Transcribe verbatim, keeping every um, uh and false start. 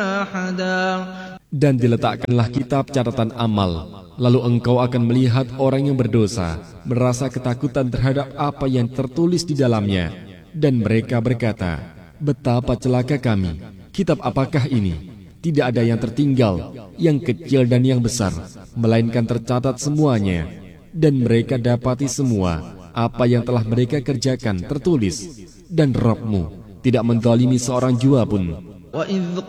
أحدا. Dan diletakkanlah kitab catatan amal. Lalu engkau akan melihat orang yang berdosa merasa ketakutan terhadap apa yang tertulis di dalamnya. Dan mereka berkata, betapa celaka kami. Kitab apakah ini? Tidak ada yang tertinggal, yang kecil dan yang besar, melainkan tercatat semuanya. Dan mereka dapati semua apa yang telah mereka kerjakan tertulis. Dan Rabb-Mu tidak menzalimi seorang jua pun. وَإِذْ